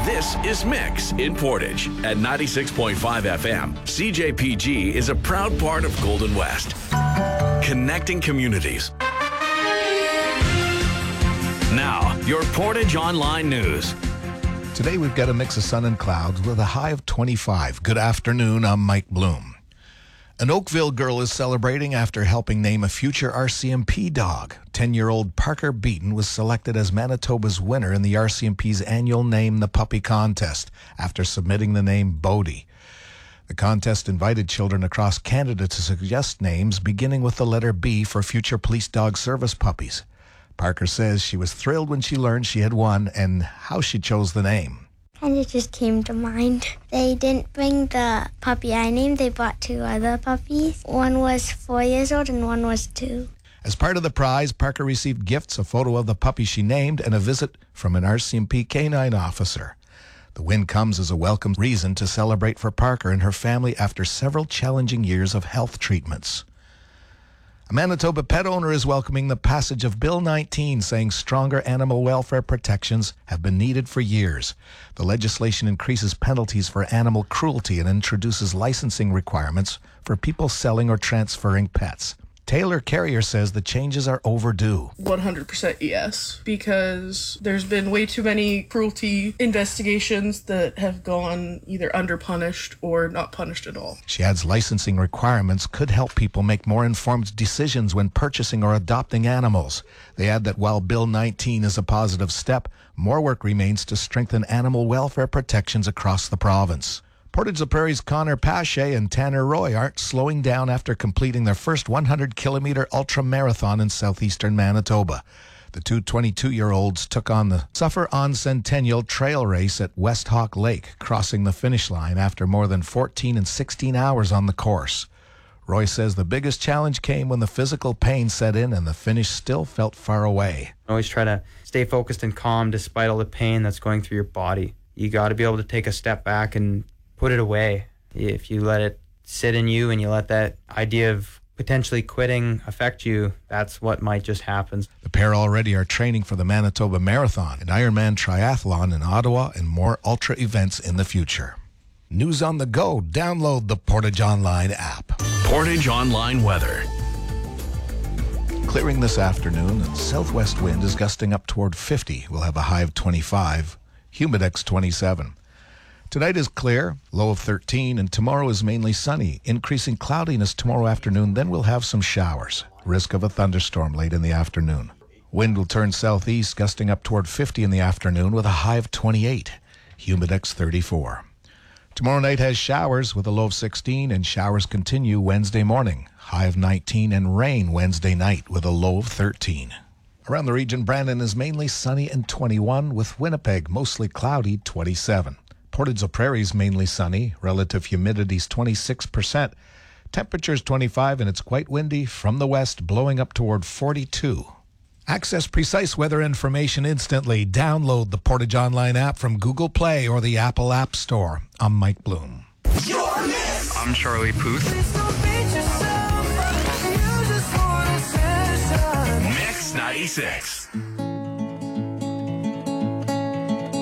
This is Mix in Portage at 96.5 FM. CJPG is a proud part of Golden West, connecting communities. Now, your Portage Online News. Today we've got a mix of sun and clouds with a high of 25. Good afternoon, I'm Mike Bloom. An Oakville girl is celebrating after helping name a future RCMP dog. 10-year-old Parker Beaton was selected as Manitoba's winner in the RCMP's annual Name the Puppy contest after submitting the name Bodie. The contest invited children across Canada to suggest names beginning with the letter B for future police dog service puppies. Parker says she was thrilled when she learned she had won and how she chose the name. And it just came to mind. They didn't bring the puppy I named. They brought two other puppies. One was 4 years old and one was 2. As part of the prize, Parker received gifts, a photo of the puppy she named, and a visit from an RCMP canine officer. The win comes as a welcome reason to celebrate for Parker and her family after several challenging years of health treatments. A Manitoba pet owner is welcoming the passage of Bill 19, saying stronger animal welfare protections have been needed for years. The legislation increases penalties for animal cruelty and introduces licensing requirements for people selling or transferring pets. Taylor Carrier says the changes are overdue. 100% yes, because there's been way too many cruelty investigations that have gone either underpunished or not punished at all. She adds licensing requirements could help people make more informed decisions when purchasing or adopting animals. They add that while Bill 19 is a positive step, more work remains to strengthen animal welfare protections across the province. Portage-la-Prairie's Connor Pache and Tanner Roy aren't slowing down after completing their first 100-kilometer ultra-marathon in southeastern Manitoba. The two 22-year-olds took on the Suffer On Centennial Trail Race at West Hawk Lake, crossing the finish line after more than 14 and 16 hours on the course. Roy says the biggest challenge came when the physical pain set in and the finish still felt far away. Always try to stay focused and calm despite all the pain that's going through your body. You got to be able to take a step back and put it away. If you let it sit in you and you let that idea of potentially quitting affect you, that's what might just happen. The pair already are training for the Manitoba Marathon, an Ironman triathlon in Ottawa, and more ultra events in the future. News on the go. Download the Portage Online app. Portage Online weather. Clearing this afternoon, and southwest wind is gusting up toward 50. We'll have a high of 25, humidex 27. Tonight is clear, low of 13, and tomorrow is mainly sunny. Increasing cloudiness tomorrow afternoon, then we'll have some showers. Risk of a thunderstorm late in the afternoon. Wind will turn southeast, gusting up toward 50 in the afternoon with a high of 28. Humidex 34. Tomorrow night has showers with a low of 16, and showers continue Wednesday morning. High of 19, and rain Wednesday night with a low of 13. Around the region, Brandon is mainly sunny and 21, with Winnipeg mostly cloudy, 27. Portage-la-Prairie is mainly sunny. Relative humidity is 26%. Temperatures 25, and it's quite windy from the west, blowing up toward 42. Access precise weather information instantly. Download the Portage Online app from Google Play or the Apple App Store. I'm Mike Bloom. I'm Charlie Puth. Mix 96.